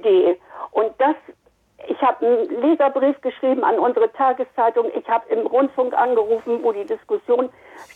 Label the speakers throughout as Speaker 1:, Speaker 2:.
Speaker 1: Idee. Und ich habe einen Leserbrief geschrieben an unsere Tageszeitung. Ich habe im Rundfunk angerufen, wo die Diskussion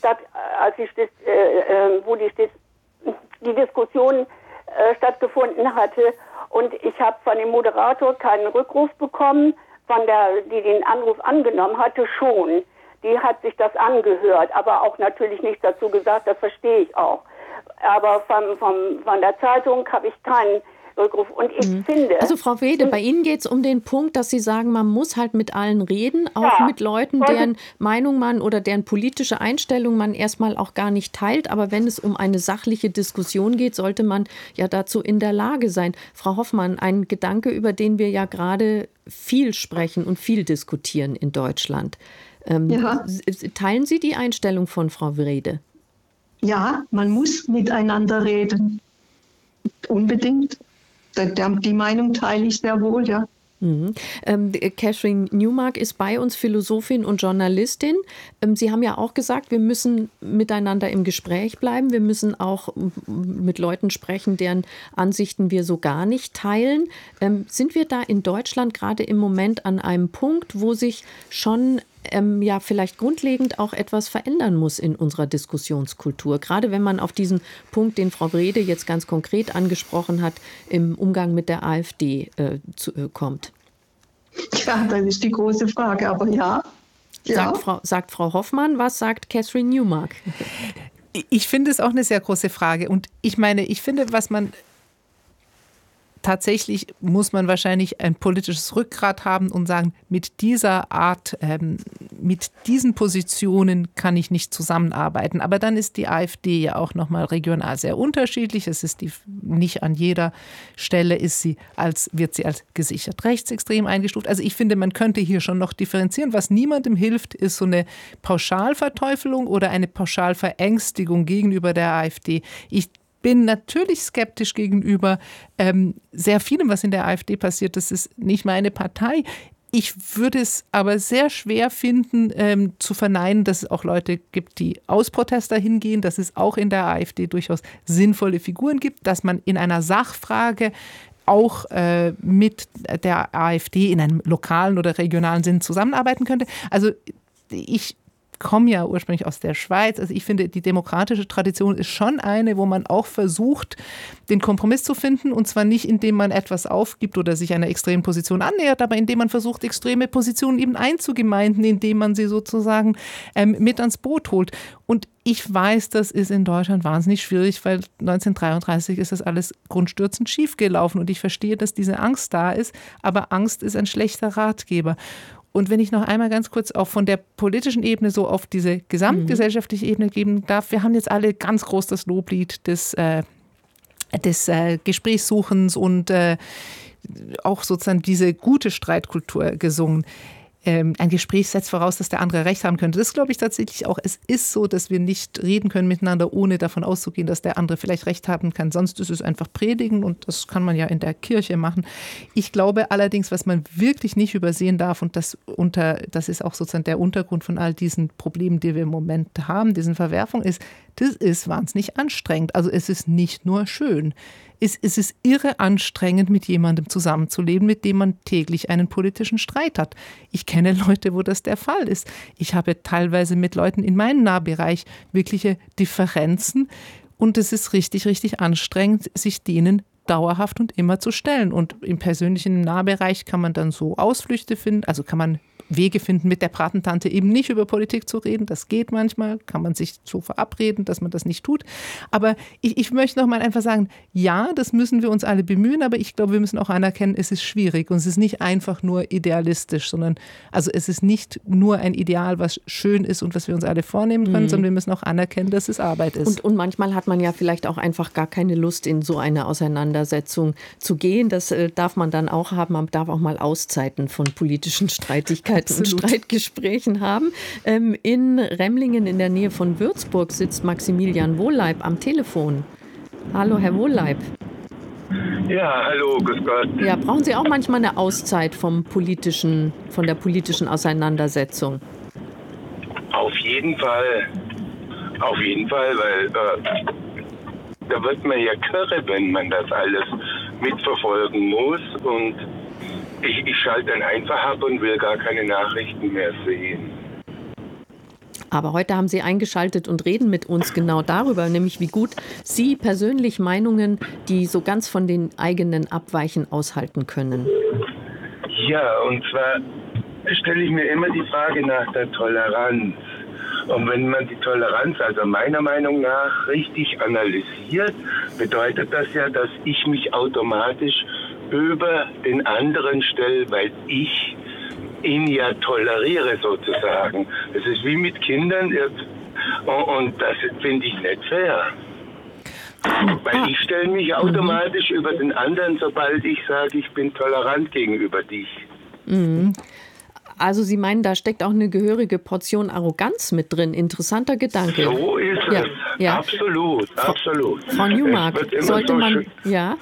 Speaker 1: die Diskussion stattgefunden hatte. Und ich habe von dem Moderator keinen Rückruf bekommen, die den Anruf angenommen hatte, schon. Die hat sich das angehört, aber auch natürlich nichts dazu gesagt, das verstehe ich auch. Aber von der Zeitung habe ich keinen Rückruf. Und ich finde...
Speaker 2: Also Frau Wrede, bei Ihnen geht es um den Punkt, dass Sie sagen, man muss halt mit allen reden, auch mit Leuten, deren Meinung man oder deren politische Einstellung man erstmal auch gar nicht teilt. Aber wenn es um eine sachliche Diskussion geht, sollte man ja dazu in der Lage sein. Frau Hoffmann, ein Gedanke, über den wir ja gerade viel sprechen und viel diskutieren in Deutschland. Teilen Sie die Einstellung von Frau Wrede?
Speaker 3: Ja, man muss miteinander reden. Unbedingt. Die Meinung teile ich sehr wohl, ja.
Speaker 2: Catherine Newmark ist bei uns, Philosophin und Journalistin. Sie haben ja auch gesagt, wir müssen miteinander im Gespräch bleiben. Wir müssen auch mit Leuten sprechen, deren Ansichten wir so gar nicht teilen. Sind wir da in Deutschland gerade im Moment an einem Punkt, wo sich schon vielleicht grundlegend auch etwas verändern muss in unserer Diskussionskultur? Gerade wenn man auf diesen Punkt, den Frau Wrede jetzt ganz konkret angesprochen hat, im Umgang mit der AfD kommt.
Speaker 3: Ja, das ist die große Frage, aber ja.
Speaker 2: Sagt Frau Hoffmann, was sagt Catherine Newmark?
Speaker 4: Ich finde es auch eine sehr große Frage. Und ich finde, tatsächlich muss man wahrscheinlich ein politisches Rückgrat haben und sagen, mit dieser Art, mit diesen Positionen kann ich nicht zusammenarbeiten. Aber dann ist die AfD ja auch nochmal regional sehr unterschiedlich. Es ist nicht an jeder Stelle wird sie als gesichert rechtsextrem eingestuft. Also ich finde, man könnte hier schon noch differenzieren. Was niemandem hilft, ist so eine Pauschalverteufelung oder eine Pauschalverängstigung gegenüber der AfD. Ich bin natürlich skeptisch gegenüber sehr vielem, was in der AfD passiert. Das ist nicht meine Partei. Ich würde es aber sehr schwer finden, zu verneinen, dass es auch Leute gibt, die aus Protest dahin gehen, dass es auch in der AfD durchaus sinnvolle Figuren gibt, dass man in einer Sachfrage auch mit der AfD in einem lokalen oder regionalen Sinn zusammenarbeiten könnte. Also ich komme ja ursprünglich aus der Schweiz. Also ich finde, die demokratische Tradition ist schon eine, wo man auch versucht, den Kompromiss zu finden. Und zwar nicht, indem man etwas aufgibt oder sich einer extremen Position annähert, aber indem man versucht, extreme Positionen eben einzugemeinden, indem man sie sozusagen mit ans Boot holt. Und ich weiß, das ist in Deutschland wahnsinnig schwierig, weil 1933 ist das alles grundstürzend schiefgelaufen. Und ich verstehe, dass diese Angst da ist, aber Angst ist ein schlechter Ratgeber. Und wenn ich noch einmal ganz kurz auch von der politischen Ebene so auf diese gesamtgesellschaftliche Ebene geben darf, wir haben jetzt alle ganz groß das Loblied des Gesprächssuchens und auch sozusagen diese gute Streitkultur gesungen. Ein Gespräch setzt voraus, dass der andere Recht haben könnte. Das glaube ich tatsächlich auch. Es ist so, dass wir nicht reden können miteinander, ohne davon auszugehen, dass der andere vielleicht Recht haben kann. Sonst ist es einfach Predigen und das kann man ja in der Kirche machen. Ich glaube allerdings, was man wirklich nicht übersehen darf, und das ist auch sozusagen der Untergrund von all diesen Problemen, die wir im Moment haben, diesen Verwerfungen, ist, das ist wahnsinnig anstrengend. Also es ist nicht nur schön. Es ist irre anstrengend, mit jemandem zusammenzuleben, mit dem man täglich einen politischen Streit hat. Ich kenne Leute, wo das der Fall ist. Ich habe teilweise mit Leuten in meinem Nahbereich wirkliche Differenzen und es ist richtig, richtig anstrengend, sich denen dauerhaft und immer zu stellen. Und im persönlichen Nahbereich kann man dann so Ausflüchte finden, also kann man Wege finden, mit der Patentante eben nicht über Politik zu reden. Das geht manchmal, kann man sich so verabreden, dass man das nicht tut. Aber ich möchte noch mal einfach sagen, ja, das müssen wir uns alle bemühen, aber ich glaube, wir müssen auch anerkennen, es ist schwierig und es ist nicht einfach nur idealistisch, sondern also es ist nicht nur ein Ideal, was schön ist und was wir uns alle vornehmen können, sondern wir müssen auch anerkennen, dass es Arbeit ist.
Speaker 2: Und manchmal hat man ja vielleicht auch einfach gar keine Lust, in so eine Auseinandersetzung zu gehen. Das darf man dann auch haben. Man darf auch mal Auszeiten von politischen Streitigkeiten und Streitgesprächen haben. In Remlingen in der Nähe von Würzburg sitzt Maximilian Wohleib am Telefon. Hallo, Herr Wohleib.
Speaker 5: Ja, hallo, grüß Gott.
Speaker 2: Ja, brauchen Sie auch manchmal eine Auszeit von der politischen Auseinandersetzung?
Speaker 5: Auf jeden Fall. Auf jeden Fall, weil da wird man ja kirre, wenn man das alles mitverfolgen muss. Und ich schalte dann einfach ab und will gar keine Nachrichten mehr sehen.
Speaker 2: Aber heute haben Sie eingeschaltet und reden mit uns genau darüber, nämlich wie gut Sie persönlich Meinungen, die so ganz von den eigenen abweichen, aushalten können.
Speaker 5: Ja, und zwar stelle ich mir immer die Frage nach der Toleranz. Und wenn man die Toleranz, also meiner Meinung nach, richtig analysiert, bedeutet das ja, dass ich mich automatisch über den anderen stelle, weil ich ihn ja toleriere sozusagen. Das ist wie mit Kindern und das finde ich nicht fair. Weil ich stelle mich automatisch über den anderen, sobald ich sage, ich bin tolerant gegenüber dich.
Speaker 2: Also Sie meinen, da steckt auch eine gehörige Portion Arroganz mit drin. Interessanter Gedanke.
Speaker 5: So ist es. Ja. Absolut.
Speaker 2: Frau Newmark, sollte man... Ja?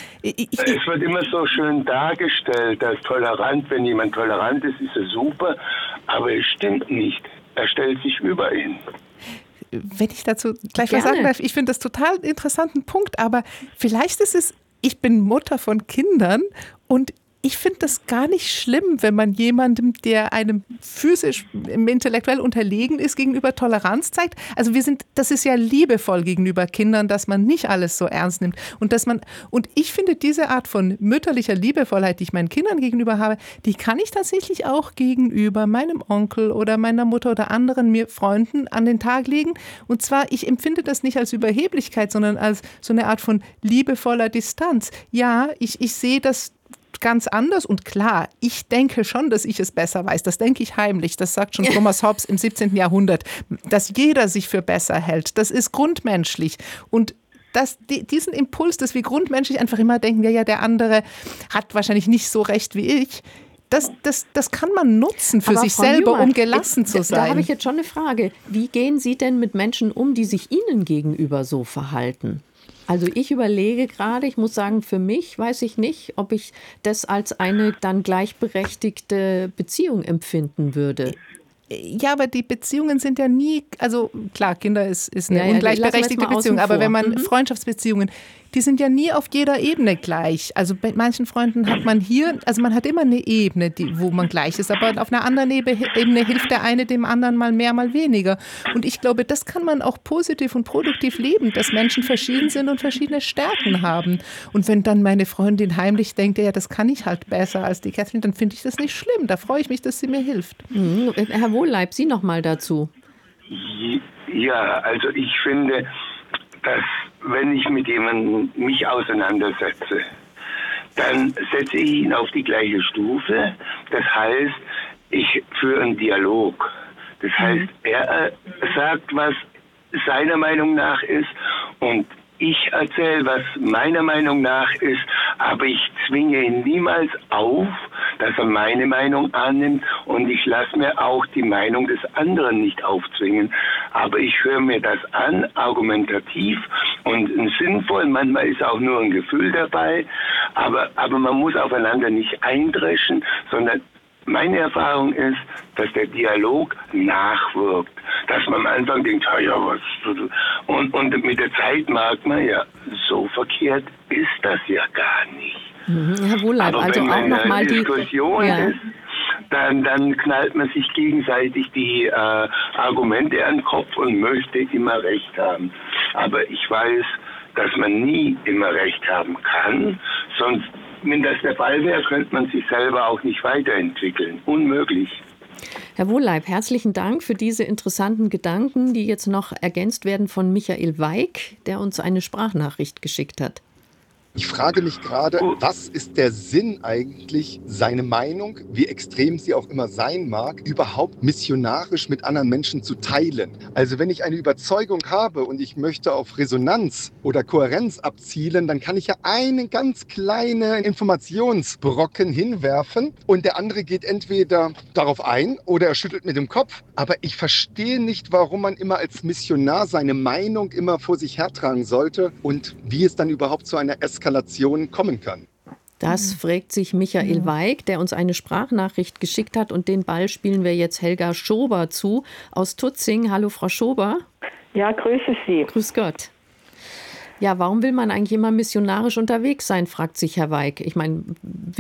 Speaker 5: Es wird immer so schön dargestellt, dass tolerant, wenn jemand tolerant ist, ist er super, aber es stimmt nicht. Er stellt sich über ihn.
Speaker 4: Wenn ich dazu gleich was sagen darf, ich finde das total interessanten Punkt, aber vielleicht ist es, ich bin Mutter von Kindern und ich finde das gar nicht schlimm, wenn man jemandem, der einem physisch, intellektuell unterlegen ist, gegenüber Toleranz zeigt. Also das ist ja liebevoll gegenüber Kindern, dass man nicht alles so ernst nimmt. Und ich finde diese Art von mütterlicher Liebevollheit, die ich meinen Kindern gegenüber habe, die kann ich tatsächlich auch gegenüber meinem Onkel oder meiner Mutter oder anderen Freunden an den Tag legen. Und zwar, ich empfinde das nicht als Überheblichkeit, sondern als so eine Art von liebevoller Distanz. Ja, ich sehe das ganz anders und klar, ich denke schon, dass ich es besser weiß. Das denke ich heimlich. Das sagt schon Thomas Hobbes im 17. Jahrhundert. Dass jeder sich für besser hält, das ist grundmenschlich. Und diesen Impuls, dass wir grundmenschlich einfach immer denken, ja, der andere hat wahrscheinlich nicht so recht wie ich, das kann man nutzen für sich selber, um gelassen zu sein.
Speaker 2: Da habe ich jetzt schon eine Frage. Wie gehen Sie denn mit Menschen um, die sich Ihnen gegenüber so verhalten? Also ich überlege gerade, ich muss sagen, für mich weiß ich nicht, ob ich das als eine dann gleichberechtigte Beziehung empfinden würde.
Speaker 4: Ja, aber die Beziehungen sind ja nie, also klar, Kinder ist eine ungleichberechtigte Beziehung, aber wenn man Freundschaftsbeziehungen, die sind ja nie auf jeder Ebene gleich. Also bei manchen Freunden hat man man hat immer eine Ebene, wo man gleich ist, aber auf einer anderen Ebene hilft der eine dem anderen mal mehr, mal weniger. Und ich glaube, das kann man auch positiv und produktiv leben, dass Menschen verschieden sind und verschiedene Stärken haben. Und wenn dann meine Freundin heimlich denkt, ja, das kann ich halt besser als die Catherine, dann finde ich das nicht schlimm. Da freue ich mich, dass sie mir hilft.
Speaker 2: Herr Wohlleib, Sie noch mal dazu.
Speaker 5: Ja, also ich finde, dass wenn ich mit jemandem mich auseinandersetze, dann setze ich ihn auf die gleiche Stufe. Das heißt, ich führe einen Dialog. Das heißt, er sagt, was seiner Meinung nach ist und ich erzähle, was meiner Meinung nach ist, aber ich zwinge ihn niemals auf, dass er meine Meinung annimmt und ich lasse mir auch die Meinung des anderen nicht aufzwingen. Aber ich höre mir das an, argumentativ und sinnvoll. Manchmal ist auch nur ein Gefühl dabei, aber man muss aufeinander nicht eindreschen, sondern meine Erfahrung ist, dass der Dialog nachwirkt. Dass man am Anfang denkt, ja, was. Und mit der Zeit merkt man, ja, so verkehrt ist das ja gar nicht.
Speaker 2: Herr Wohlleib,
Speaker 5: aber
Speaker 2: also
Speaker 5: wenn
Speaker 2: auch noch mal
Speaker 5: die Diskussion ist, dann knallt man sich gegenseitig die Argumente an den Kopf und möchte immer Recht haben. Aber ich weiß, dass man nie immer Recht haben kann, sonst, wenn das der Fall wäre, könnte man sich selber auch nicht weiterentwickeln. Unmöglich.
Speaker 2: Herr Wohlleib, herzlichen Dank für diese interessanten Gedanken, die jetzt noch ergänzt werden von Michael Weig, der uns eine Sprachnachricht geschickt hat.
Speaker 6: Ich frage mich gerade, was ist der Sinn eigentlich, seine Meinung, wie extrem sie auch immer sein mag, überhaupt missionarisch mit anderen Menschen zu teilen? Also wenn ich eine Überzeugung habe und ich möchte auf Resonanz oder Kohärenz abzielen, dann kann ich ja einen ganz kleinen Informationsbrocken hinwerfen und der andere geht entweder darauf ein oder er schüttelt mit dem Kopf. Aber ich verstehe nicht, warum man immer als Missionar seine Meinung immer vor sich hertragen sollte und wie es dann überhaupt zu einer Eskalation kommen kann.
Speaker 2: Das fragt sich Michael Weig, der uns eine Sprachnachricht geschickt hat. Und den Ball spielen wir jetzt Helga Schober zu aus Tutzing. Hallo, Frau Schober.
Speaker 7: Ja, grüße Sie.
Speaker 2: Grüß Gott. Ja, warum will man eigentlich immer missionarisch unterwegs sein, fragt sich Herr Weig. Ich meine,